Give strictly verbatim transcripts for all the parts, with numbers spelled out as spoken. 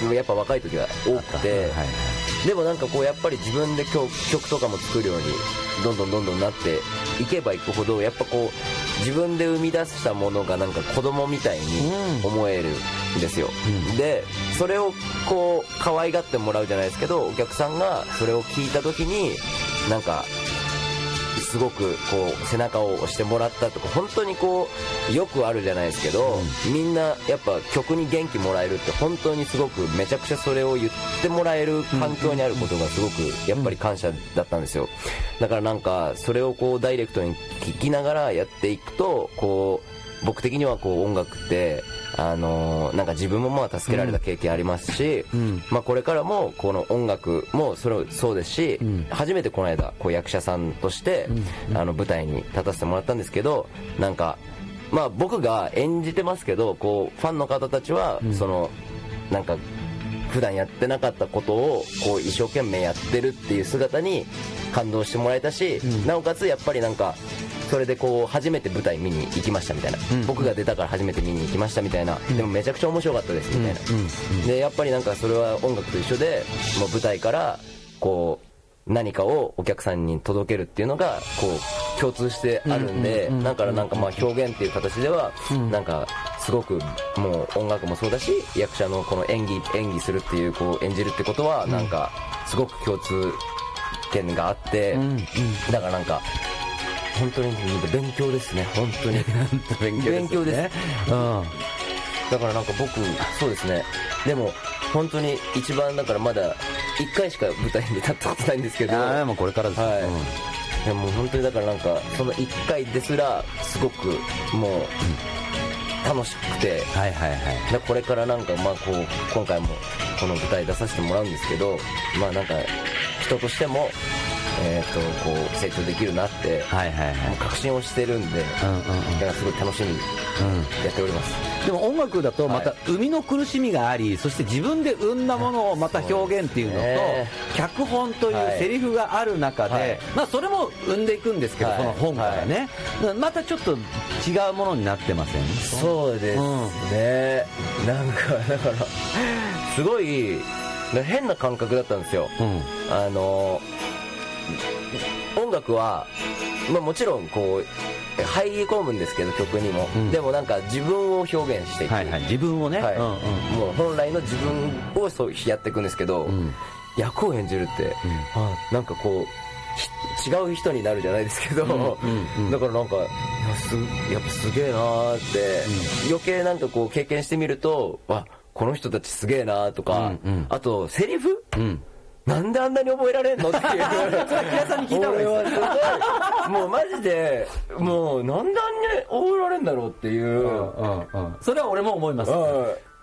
やっぱ若い時は多くて、はいはい、でもなんかこうやっぱり自分で曲とかも作るようにどんどんどんどんなっていけばいくほどやっぱこう自分で生み出したものがなんか子供みたいに思えるんですよ、うん、でそれをこう可愛がってもらうじゃないですけどお客さんがそれを聞いた時になんかすごくこう背中を押してもらったとか本当にこうよくあるじゃないですけど、うん、みんなやっぱ曲に元気もらえるって本当にすごくめちゃくちゃそれを言ってもらえる環境にあることがすごくやっぱり感謝だったんですよ。だからなんかそれをこうダイレクトに聞きながらやっていくとこう僕的にはこう音楽ってあのー、なんか自分もまあ助けられた経験ありますし、うん、まあこれからもこの音楽もそれそうですし、うん、初めてこの間こう役者さんとして、うん、あの舞台に立たせてもらったんですけどなんかまあ僕が演じてますけどこうファンの方たちはそのなんか普段やってなかったことをこう一生懸命やってるっていう姿に感動してもらえたし、うん、なおかつやっぱりなんかそれでこう初めて舞台見に行きましたみたいな、うん、僕が出たから初めて見に行きましたみたいな、うん、でもめちゃくちゃ面白かったですみたいな、うんうん、でやっぱりなんかそれは音楽と一緒でもう舞台からこう何かをお客さんに届けるっていうのがこう共通してあるんで、だからなんかまあ表現っていう形ではなんかすごくもう音楽もそうだし役者のこの演技演技するっていうこう演じるってことはなんかすごく共通点があって、だからなんか本当に勉強ですね本当に勉強ですね、勉強ですね、うん、だからなんか僕そうですねでも本当に一番だからまだいっかいしか舞台に立ったことないんですけどああもうこれからですね、はい、うん、 でも本当にだからなんかそのいっかいですらすごくもう、うん楽しくて、はいはいはい、だこれからなんかまあこう今回もこの舞台出させてもらうんですけどまあなんか人としてもえー、とこう成長できるなって、はいはいはい、もう確信をしてるんで、うんうんうん、だからすごい楽しみにやっております、 うん、でも音楽だとまた生みの苦しみがあり、はい、そして自分で生んだものをまた表現っていうのと、ね、脚本というセリフがある中で、はい、まあ、それも生んでいくんですけど、はい、その本からね、はい、またちょっと違うものになってません？ そうですね、うん、なんかだからすごい変な感覚だったんですよ、うん、あの音楽は、まあ、もちろんこう入り込むんですけど曲にも、うん、でもなんか自分を表現していく、 はいはい、自分をね、はい、うんうん、 もう本来の自分をそうやっていくんですけど、うん、役を演じるって、うん、なんかこう違う人になるじゃないですけど、うんうんうん、だからなんかいやすやっぱすげえなーって、うん、余計なんかこう経験してみるとあこの人たちすげえなーとか、うんうん、あとセリフ、うん、なんであんなに覚えられんのっていう皆さんに聞いた方がいいですよもうマジでもうなんであんなに覚えられんだろうっていう、うんうんうん、それは俺も思います、うん、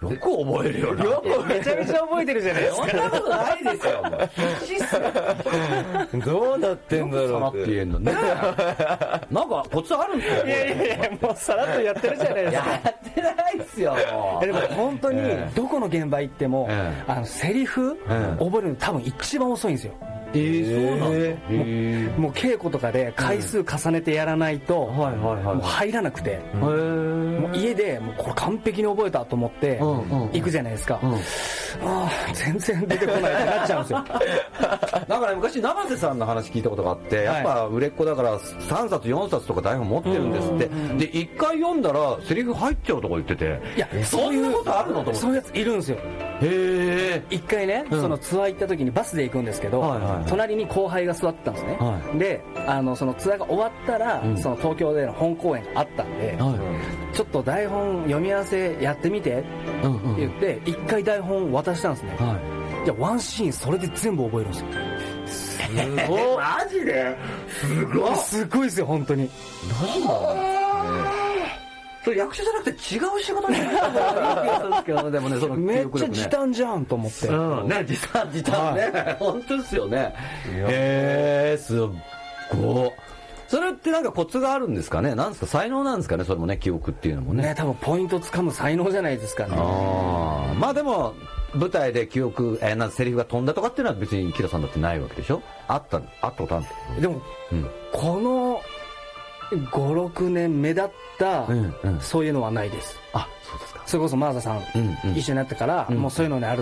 よく覚えるよなよくめちゃめちゃ覚えてるじゃないですかそんなことないですよどうなってんだろうってさらって言えんのねなんかコツあるんですよいやいやいやもうさらっとやってるじゃないですかやってないですよでも本当にどこの現場行っても、えー、あのセリフ、えー、覚えるの多分一番遅いんですよ。 えー、そうなんだ、えー、もう、もう稽古とかで回数重ねてやらないと、うん、はいはいはい、もう入らなくて、うん、もう家でもうこれ完璧に覚えたと思って行くじゃないですか、うんうん、あ全然出てこないってなっちゃうんですよだから昔生瀬さんの話聞いたことがあってやっぱ売れっ子だからさんさつよんさつとか台本持ってるんですって、うんうんうん、でいっかい読んだらセリフ入っちゃうとか言ってていやそういうことあるのと思ってそういうやついるんですよ。 へえ。 一回ね、うん、そのツアー行った時にバスで行くんですけど、はいはいはい、隣に後輩が座ってたんですね、はい、であのそのツアーが終わったら、うん、その東京での本公演があったんで、はい、ちょっと台本読み合わせやってみてって言って一、うんうん、回台本渡したんですね、はい、じゃあワンシーンそれで全部覚えるんですよ。 すごいマジですごいすごいですよ本当に。 何だろうねそれ役者じゃなくて違う仕事になったんだろうな気がするんですけどでもねそのめっちゃ時短じゃんと思って、 うんね時短時短ね、はい、本当ですよね。へえすっごい。それってなんかコツがあるんですかね。なんですか才能なんですかねそれもね記憶っていうのもね。 ね多分ポイントつかむ才能じゃないですかね。 あまあでも舞台で記憶えー、なんセリフが飛んだとかっていうのは別にキラさんだってないわけでしょ。あったあったことあるんでも、うん、このごろくねん目立った、うんうん、そういうのはないです。 あそうですか。 それこそ真麻さん、うんうん、一緒になってから、うん、もうそういうのにある